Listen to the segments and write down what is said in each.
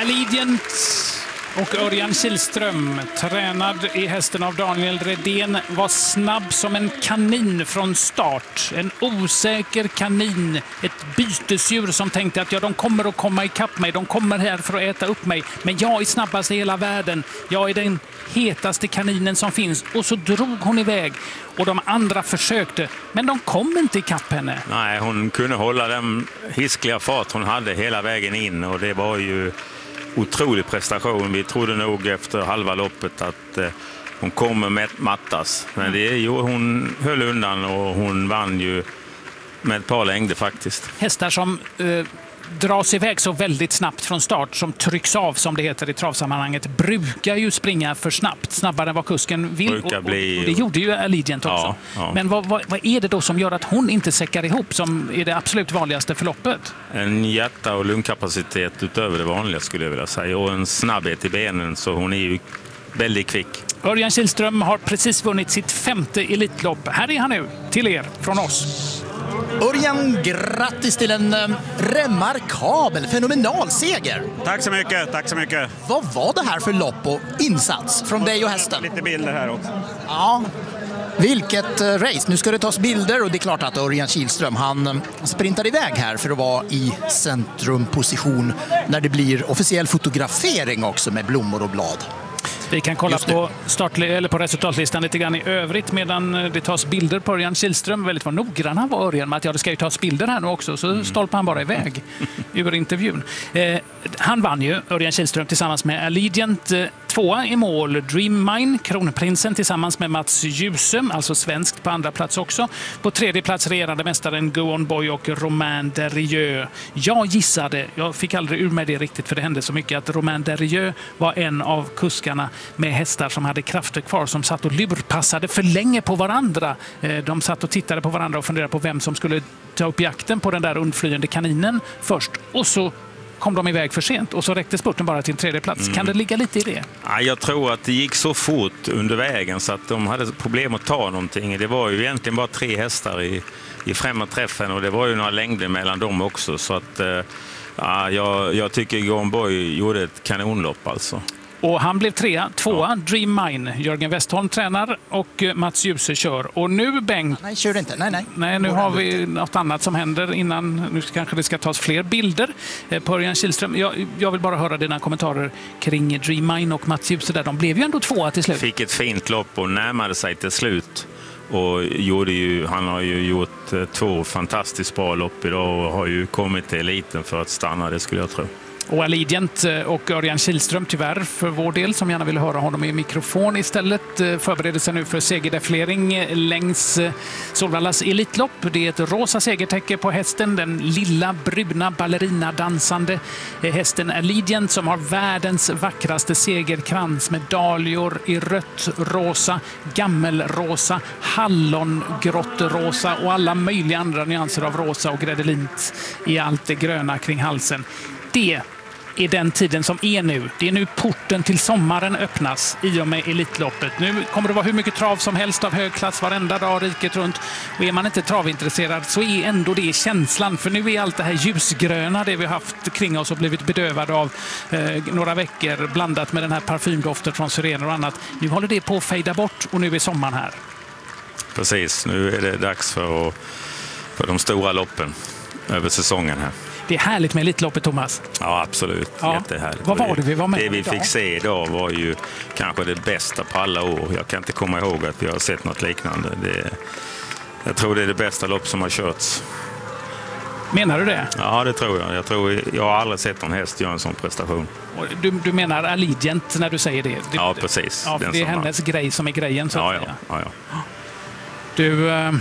Allegiant och Örjan Kihlström, tränad i hästen av Daniel Redén, var snabb som en kanin från start. En osäker kanin, ett bytesdjur som tänkte att de kommer att komma ikapp mig, de kommer här för att äta upp mig. Men jag är snabbast i hela världen, jag är den hetaste kaninen som finns. Och så drog hon iväg och de andra försökte, men de kom inte ikapp henne. Nej, hon kunde hålla den hiskliga fart hon hade hela vägen in och det var ju otrolig prestation. Vi trodde nog efter halva loppet att hon kommer mattas. Men hon höll undan och hon vann ju med ett par längder faktiskt. Hästar som dras iväg så väldigt snabbt från start, som trycks av som det heter i travsammanhanget, brukar ju springa för snabbt, snabbare än vad kusken vill. Och det gjorde ju Allegiant också. Ja. Men vad är det då som gör att hon inte säckar ihop, som är det absolut vanligaste förloppet? En hjärta- och lungkapacitet utöver det vanliga skulle jag vilja säga. Och en snabbhet i benen, så hon är ju väldigt kvick. Örjan Kihlström har precis vunnit sitt 5:e elitlopp. Här är han nu, till er från oss. Örjan, grattis till en remarkabel, fenomenal seger. Tack så mycket, tack så mycket. Vad var det här för lopp och insats från dig och hästen? Lite bilder här också. Ja, vilket race. Nu ska det tas bilder och det är klart att Örjan Kihlström, han sprintar iväg här för att vara i centrumposition när det blir officiell fotografering också med blommor och blad. Vi kan kolla på resultatlistan lite grann i övrigt medan det tas bilder på Örjan Kihlström. Väldigt var noggrann var Örjan med att det ska ju tas bilder här nu också, så stolpar han bara iväg ur intervjun. Han vann ju, Örjan Kihlström, tillsammans med Allegiant. Tvåa i mål, Dream Mine, Kronprinsen tillsammans med Mats Djuse, alltså svenskt på andra plats också. På tredje plats regerande mästaren Go On Boy och Romain Derrieux. Jag fick aldrig ur mig det riktigt för det hände så mycket, att Romain Derrieux var en av kuskarna med hästar som hade krafter kvar, som satt och lurpassade för länge på varandra. De satt och tittade på varandra och funderade på vem som skulle ta upp jakten på den där undflyende kaninen först. Och så kom de iväg för sent och så räckte spurten bara till en tredje plats. Kan det ligga lite i det? Ja, jag tror att det gick så fort under vägen så att de hade problem att ta någonting. Det var ju egentligen bara 3 hästar i främre träffen och det var ju några längder mellan dem också. Så att jag tycker Go On Boy gjorde ett kanonlopp alltså. Och han blev tvåa, Dream Mine. Jörgen Westholm tränar och Mats Djuse kör. Och nu, Bengt... Nej, kör inte. Nej, nu har vi något annat som händer innan. Nu kanske det ska tas fler bilder på Örjan Kihlström. Jag vill bara höra dina kommentarer kring Dream Mine och Mats Djuse där. De blev ju ändå tvåa till slut. Fick ett fint lopp och närmade sig till slut. Och han har ju gjort 2 fantastiskt bra lopp idag och har ju kommit till eliten för att stanna, det skulle jag tro. Och Allegiant och Örjan Kihlström, tyvärr för vår del som gärna vill höra honom i mikrofon istället, förbereder sig nu för segerdefilering längs Solvallas elitlopp. Det är ett rosa segertäcke på hästen, den lilla bruna ballerina-dansande hästen Allegiant, som har världens vackraste segerkrans med dahlior i rött, rosa, gammelrosa, hallongrottrosa och alla möjliga andra nyanser av rosa och gredelint i allt det gröna kring halsen. Det är den tiden som är nu. Det är nu porten till sommaren öppnas i och med elitloppet. Nu kommer det vara hur mycket trav som helst av hög klass varenda dag riket runt. Och är man inte travintresserad så är ändå det känslan. För nu är allt det här ljusgröna, det vi har haft kring oss och blivit bedövade av några veckor, blandat med den här parfymdoften från syrener och annat. Nu håller det på att fejda bort och nu är sommaren här. Precis, nu är det dags för de stora loppen över säsongen här. Det är härligt med elitloppet, Thomas. Ja, absolut. Ja. Jättehärligt. Vad var det vi var med Det vi idag? fick se idag var ju kanske det bästa på alla år. Jag kan inte komma ihåg att vi har sett något liknande. Jag tror det är det bästa lopp som har körts. Menar du det? Ja, det tror jag. Jag har aldrig sett någon häst göra en sån prestation. Du menar Allegiant när du säger det? Ja, precis. Ja, det är hennes grej som är grejen, så att säga. Ja. Du,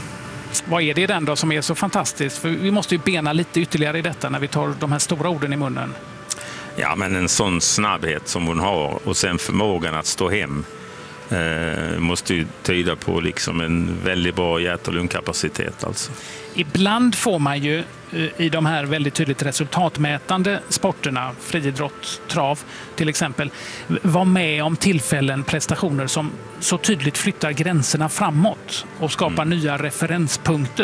vad är det i den då som är så fantastiskt? För vi måste ju bena lite ytterligare i detta när vi tar de här stora orden i munnen. Ja, men en sån snabbhet som hon har och sen förmågan att stå hem måste ju tyda på liksom en väldigt bra hjärt- och lungkapacitet alltså. Ibland får man ju i de här väldigt tydligt resultatmätande sporterna, friidrott, trav till exempel, vara med om tillfällen, prestationer som så tydligt flyttar gränserna framåt och skapar nya referenspunkter.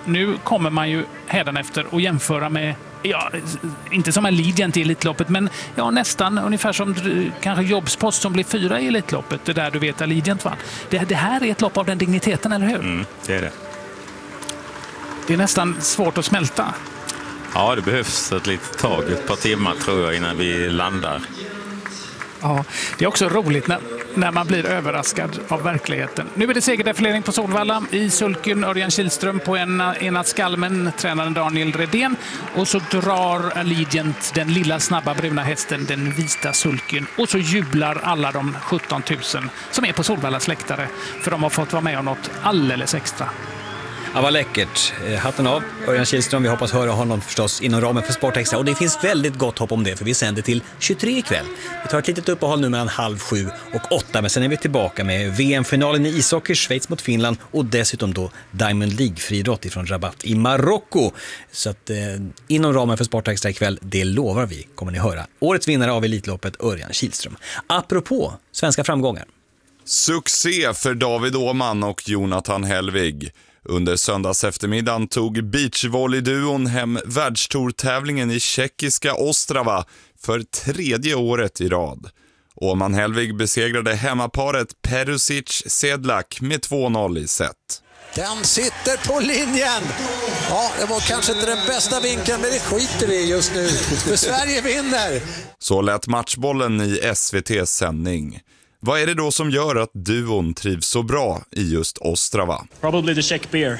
nu kommer man ju hädanefter att jämföra med, ja, inte som Allegiant i Elitloppet, men ja, nästan ungefär som kanske Jobspost som blir 4 i Elitloppet, det där du vet Allegiant vann. Det här är ett lopp av den digniteten, eller hur? Det är det. Det är nästan svårt att smälta. Ja, det behövs ett litet tag, ett par timmar tror jag, innan vi landar. Ja, det är också roligt när man blir överraskad av verkligheten. Nu är det segerdefilering på Solvalla. I sulken Örjan Kihlström på ena skalmen, tränaren Daniel Redén. Och så drar Allegiant den lilla snabba bruna hästen, den vita sulken. Och så jublar alla de 17 000 som är på Solvallas läktare. För de har fått vara med om något alldeles extra. Ja, vad läckert. Hatten av Örjan Kihlström. Vi hoppas höra honom förstås inom ramen för Sportextra. Och det finns väldigt gott hopp om det, för vi sänder till 23 ikväll. Vi tar ett litet uppehåll nu mellan 7:30 och 8. Men sen är vi tillbaka med VM-finalen i ishockey, Schweiz mot Finland. Och dessutom då Diamond League-friidrott ifrån Rabat i Marocko. Så att inom ramen för Sportextra ikväll, det lovar vi, kommer ni höra. Årets vinnare av Elitloppet, Örjan Kihlström. Apropå svenska framgångar. Succé för David Åhman och Jonathan Hellvig. Under söndags eftermiddagen tog beachvolleyduon hem världstourtävlingen i tjeckiska Ostrava för 3:e året i rad. Åhman Hellvig besegrade hemmaparet Perusic-Sedlak med 2-0 i set. Den sitter på linjen. Ja, det var kanske inte den bästa vinkeln, men det skiter vi just nu. För Sverige vinner. Så lät matchbollen i SVT:s sändning. Vad är det då som gör att duon trivs så bra i just Ostrava? Probably the Czech beer.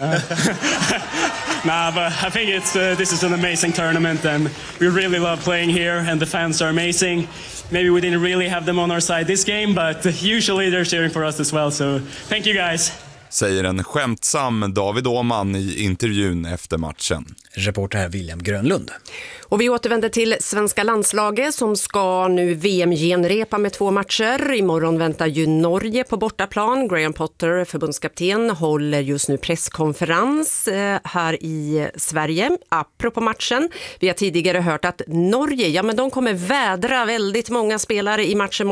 Nah, but I think this is an amazing tournament and we really love playing here and the fans are amazing. Maybe we didn't really have them on our side this game, but usually they're cheering for us as well. So thank you guys. Säger en skämtsam David Åhman i intervjun efter matchen. Reporter här William Grönlund. Och vi återvänder till svenska landslaget som ska nu VM-genrepa med 2 matcher. Imorgon väntar ju Norge på bortaplan. Graham Potter, förbundskapten, håller just nu presskonferens här i Sverige. Apropå matchen, vi har tidigare hört att Norge, ja men de kommer vädra väldigt många spelare i matchen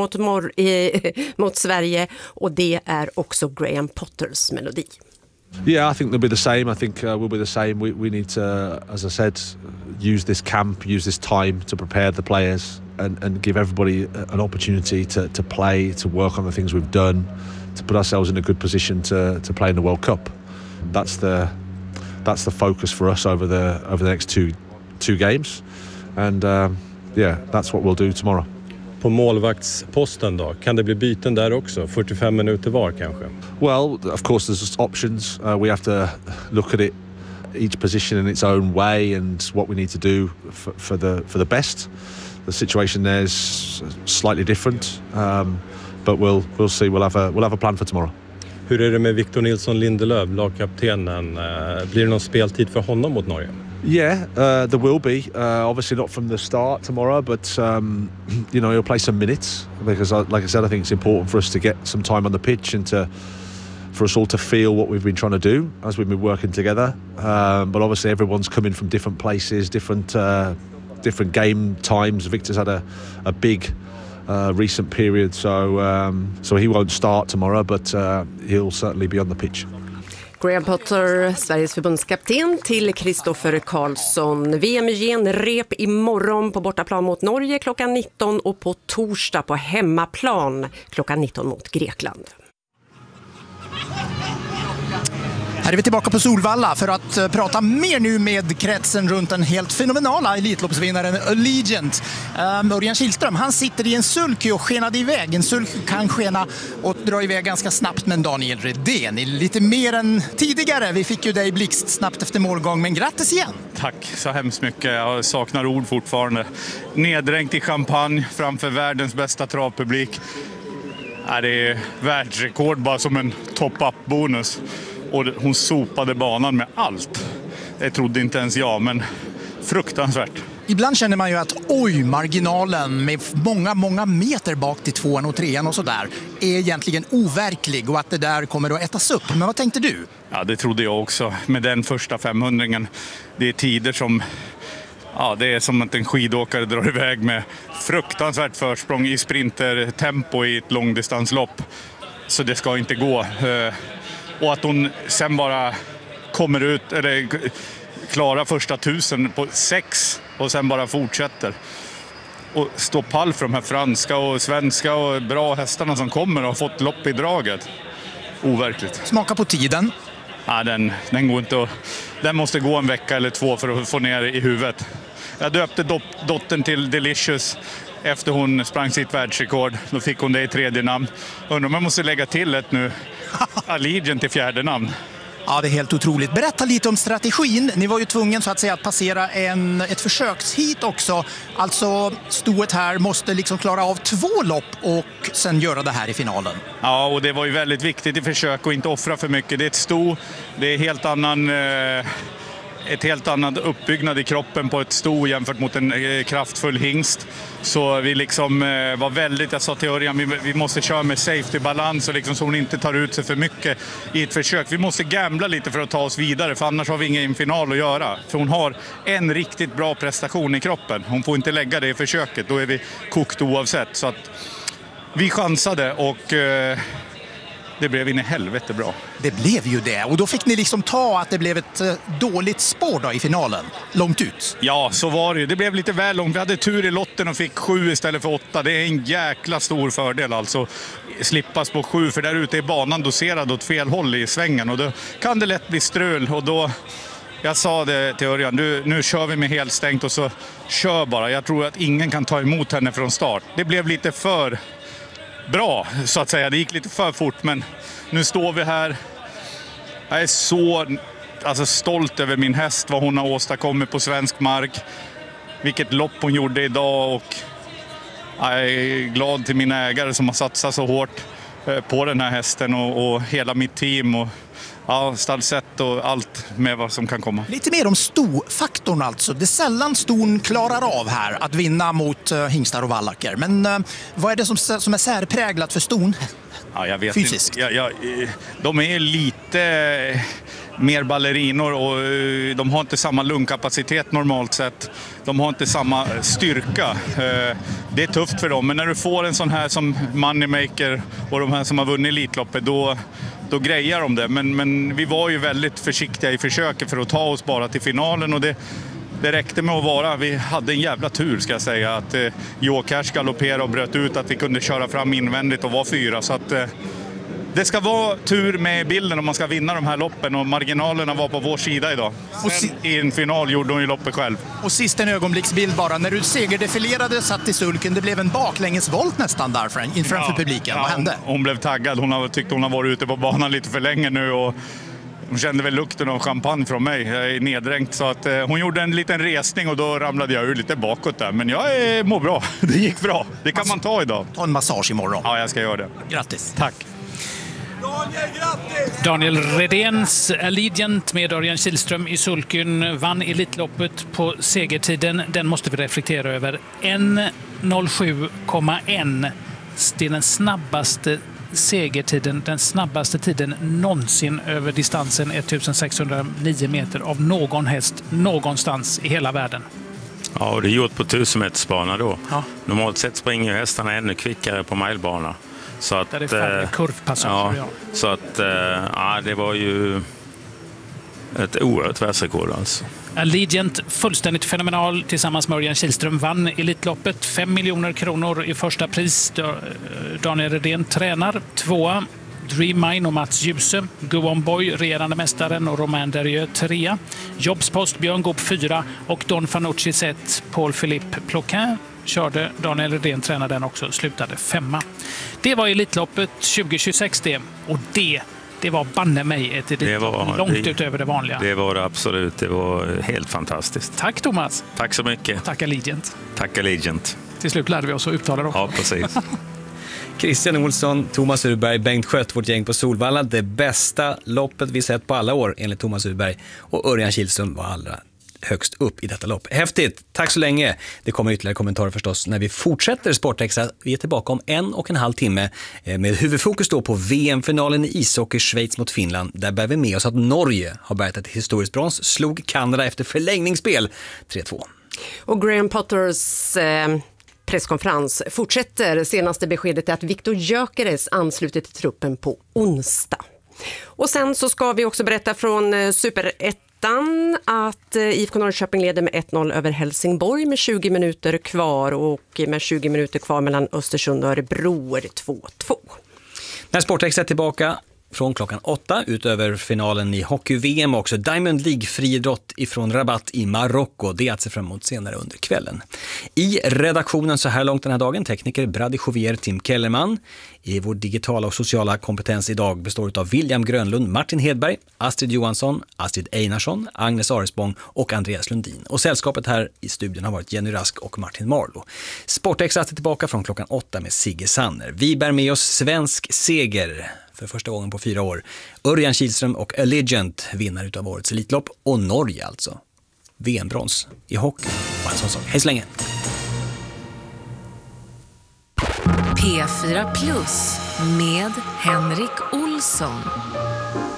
mot Sverige. Och det är också Graham Potters melodi. Yeah, I think they'll be the same. I think we'll be the same. We need to, as I said, use this camp, use this time to prepare the players and give everybody an opportunity to play, to work on the things we've done, to put ourselves in a good position to play in the World Cup. That's the focus for us over the next two games, and yeah, that's what we'll do tomorrow. På målvaktsposten då? Kan det bli byten där också? 45 minuter var kanske? Well, of course there's options. We have to look at it, each position in its own way and what we need to do for the best. The situation there is slightly different, but we'll see. We'll have a plan for tomorrow. Hur är det med Victor Nilsson Lindelöf, lagkaptenen? Blir det någon speltid för honom mot Norge? Yeah, there will be. Obviously not from the start tomorrow, but you know, he'll play some minutes because, like I said, I think it's important for us to get some time on the pitch and for us all to feel what we've been trying to do as we've been working together. But obviously, everyone's coming from different places, different game times. Victor's had a big recent period, so he won't start tomorrow, but he'll certainly be on the pitch. Graham Potter, Sveriges förbundskapten, till Kristoffer Karlsson. VM-genrep imorgon på bortaplan mot Norge klockan 19 och på torsdag på hemmaplan klockan 19 mot Grekland. Här är vi tillbaka på Solvalla för att prata mer nu med kretsen runt den helt fenomenala elitloppsvinnaren Allegiant. Örjan Kihlström, han sitter i en sulky och skenade iväg. En sulky kan skena och dra iväg ganska snabbt, men Daniel Redén är lite mer än tidigare. Vi fick ju dig blixt snabbt efter målgång, men grattis igen. Tack så hemskt mycket. Jag saknar ord fortfarande. Neddränkt i champagne framför världens bästa travpublik. Det är världsrekord bara som en top-up-bonus. Och hon sopade banan med allt. Det trodde inte ens jag, men fruktansvärt. Ibland känner man ju att marginalen med många meter bak till 2:an och 3:an och sådär är egentligen overklig och att det där kommer att ätas upp. Men vad tänkte du? Ja, det trodde jag också. Med den första 500-ringen. Det är tider som... Ja, det är som att en skidåkare drar iväg med fruktansvärt försprång i sprintertempo i ett långdistanslopp. Så det ska inte gå. Och att hon sen bara kommer ut, eller klarar första 1000 på 6 och sen bara fortsätter. Och stå pall för de här franska och svenska och bra hästarna som kommer och har fått lopp i draget. Overkligt. Smaka på tiden. Ja, den går inte att, den måste gå en vecka eller 2 för att få ner i huvudet. Jag döpte dottern till Delicious efter hon sprang sitt världsrekord. Då fick hon det i 3:e namn. Undrar om jag måste lägga till ett nu. Allegiant till 4:e namn. Ja, det är helt otroligt. Berätta lite om strategin. Ni var ju tvungen så att säga att passera ett försökshit också. Alltså stoet här måste liksom klara av 2 lopp och sen göra det här i finalen. Ja, och det var ju väldigt viktigt i försök att inte offra för mycket. Det är ett sto, det är ett helt annat uppbyggnad i kroppen på ett sto jämfört mot en kraftfull hingst. Så vi liksom var väldigt, jag sa till Örjan, vi måste köra med safety-balans och liksom så hon inte tar ut sig för mycket i ett försök. Vi måste gambla lite för att ta oss vidare, för annars har vi ingen final att göra. För hon har en riktigt bra prestation i kroppen. Hon får inte lägga det i försöket, då är vi kokt oavsett. Så att vi chansade och det blev in i helvete bra. Det blev ju det. Och då fick ni liksom ta att det blev ett dåligt spår då i finalen. Långt ut. Ja, så var det ju. Det blev lite väl långt. Vi hade tur i lotten och fick 7 istället för 8. Det är en jäkla stor fördel alltså. Slippas på 7, för där ute är banan doserad åt fel håll i svängen. Och då kan det lätt bli strul. Och då, jag sa det till Örjan, nu kör vi med helt stängt och så kör bara. Jag tror att ingen kan ta emot henne från start. Det blev lite för bra så att säga. Det gick lite för fort, men nu står vi här. Jag är så stolt över min häst, vad hon har åstadkommit på svensk mark. Vilket lopp hon gjorde idag, och jag är glad till mina ägare som har satsat så hårt på den här hästen och hela mitt team och stallsätt och allt med vad som kan komma. Lite mer om stofaktorn alltså. Det är sällan ston klarar av här att vinna mot hingstar och vallacker. Men vad är det som är särpräglat för ston? Ja, jag vet fysiskt. De är lite mer ballerinor och de har inte samma lungkapacitet normalt sett. De har inte samma styrka. Det är tufft för dem, men när du får en sån här som Moneymaker och de här som har vunnit Elitloppet, då grejar de det. Men vi var ju väldigt försiktiga i försöket för att ta oss bara till finalen, och det räckte med att vara. Vi hade en jävla tur ska jag säga, att Jokash galopperade och bröt ut, att vi kunde köra fram invändigt och vara 4. Så att det ska vara tur med bilden om man ska vinna de här loppen, och marginalerna var på vår sida idag. Sen i en final gjorde hon ju loppet själv. Och sist en ögonblicksbild bara. När du segerdefilerade, satt i sulken, det blev en baklängesvolt nästan där framför publiken. Vad hände? Hon blev taggad. Hon tyckte hon har varit ute på banan lite för länge nu, och hon kände väl lukten av champagne från mig. Jag är neddränkt, så att hon gjorde en liten resning och då ramlade jag ur lite bakåt där. Men jag mår bra. Det gick bra. Det kan man ta idag. Ta en massage imorgon. Ja, jag ska göra det. Grattis. Tack. Daniel Redéns Allegiant med Örjan Kihlström i sulken vann Elitloppet på segertiden. Den måste vi reflektera över. 1:07,1. Det är den snabbaste segertiden, den snabbaste tiden någonsin över distansen 1609 meter av någon häst någonstans i hela världen. Ja, och det är gjort på 1000-metersbana då. Ja. Normalt sett springer hästarna ännu kvickare på milebana. Så att, där det är färre kurvpassager. Ja, så att det var ju ett oerhört världsrekord alltså. Allegiant fullständigt fenomenal tillsammans med Örjan Kihlström vann Elitloppet. 5 miljoner kronor i första pris. Daniel Redén tränar. 2. Dream Mine och Mats Djuse. Go On Boy, regerande mästaren, och Romain Derrieux 3. Jobspost, Björn Goop 4 och Don Fanucci 1. Paul-Philippe Ploquin körde. Daniel Redén tränade den också, slutade 5. Det var Elitloppet 2026 det. Och det var banne mig ett Elitlopp långt utöver det vanliga. Det var det absolut. Det var helt fantastiskt. Tack Thomas. Tack så mycket. Tack Allegiant. Tack Allegiant. Till slut lärde vi oss att uttala dem. Ja, precis. Christian Olsson, Thomas Urberg, Bengt Skött, vårt gäng på Solvalla. Det bästa loppet vi sett på alla år enligt Thomas Urberg. Och Örjan Kihlström var allra högst upp i detta lopp. Häftigt, tack så länge. Det kommer ytterligare kommentarer förstås när vi fortsätter Sportextra. Vi är tillbaka om 1,5 timme med huvudfokus då på VM-finalen i ishockey, Schweiz mot Finland. Där bär vi med oss att Norge har bärgat ett historiskt brons, slog Kanada efter förlängningsspel 3-2. Och Graham Potters presskonferens fortsätter. Senaste beskedet är att Viktor Gyökeres ansluter till truppen på onsdag. Och sen så ska vi också berätta från Superettan att IFK Norrköping leder med 1-0 över Helsingborg med 20 minuter kvar och med 20 minuter kvar mellan Östersund och Örebro är det 2-2. När Sportextra är tillbaka från klockan 8 utöver finalen i hockey-VM också. Diamond League friidrott ifrån Rabat i Marocko. Det är att se fram emot senare under kvällen. I redaktionen så här långt den här dagen tekniker Brady Jovier, Tim Kellerman. I vår digitala och sociala kompetens idag består av William Grönlund, Martin Hedberg, Astrid Johansson, Astrid Einarsson, Agnes Aresbong och Andreas Lundin. Och sällskapet här i studion har varit Jenny Rask och Martin Marlo. Sportextra är tillbaka från klockan 8 med Sigge Sanner. Vi bär med oss svensk seger för första gången på 4 år. Örjan Kihlström och Allegiant vinner utav årets elitlopp och Norge alltså. VM-brons i hockey. Bara en sån sak. Hej så länge! P4 Plus med Henrik Olsson.